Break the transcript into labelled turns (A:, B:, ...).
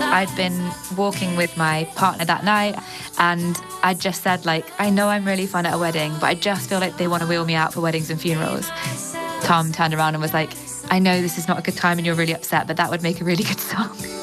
A: I'd been walking with my partner that night and I just said, like, I know I'm really fun at a wedding, but I just feel like they want to wheel me out for weddings and funerals. Tom turned around and was like, I know this is not a good time and you're really upset, but that would make a really good song.